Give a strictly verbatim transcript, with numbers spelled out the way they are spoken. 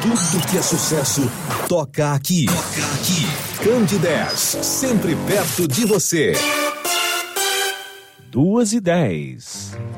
Tudo que é sucesso toca aqui. Toca aqui. Candidez, sempre perto de você. Duas e dez.